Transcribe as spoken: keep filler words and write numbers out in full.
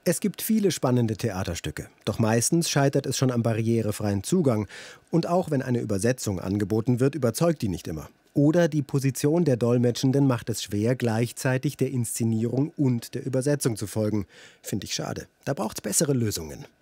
Es gibt viele spannende Theaterstücke, doch meistens scheitert es schon am barrierefreien Zugang. Und auch wenn eine Übersetzung angeboten wird, überzeugt die nicht immer. Oder die Position der Dolmetschenden macht es schwer, gleichzeitig der Inszenierung und der Übersetzung zu folgen. Finde ich schade. Da braucht es bessere Lösungen.